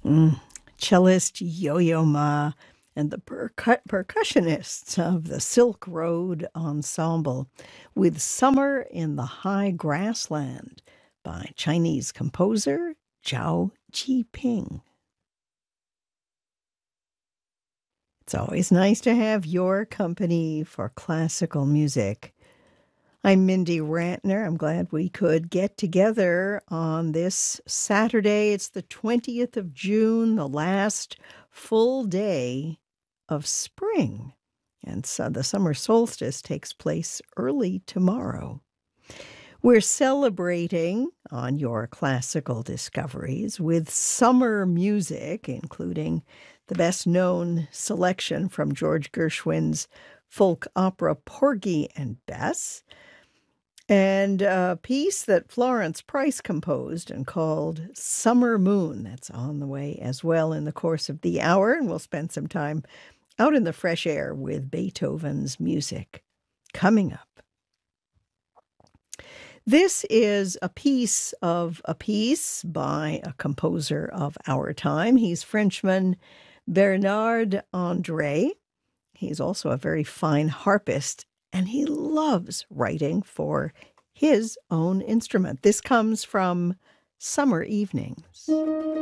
Mm. Cellist Yo-Yo Ma and the percussionists of the Silk Road Ensemble with Summer in the High Grassland by Chinese composer Zhao Jiping. It's always nice to have your company for classical music. I'm Mindy Rantner. I'm glad we could get together on this Saturday. It's the 20th of June, the last full day of spring. And so the summer solstice takes place early tomorrow. We're celebrating on your classical discoveries with summer music, including the best known selection from George Gershwin's folk opera Porgy and Bess, and a piece that Florence Price composed and called Summer Moon. That's on the way as well in the course of the hour, and we'll spend some time out in the fresh air with Beethoven's music coming up. This is a piece by a composer of our time. He's Frenchman Bernard André. He's also a very fine harpist, and he loves writing for his own instrument. This comes from Summer Evenings.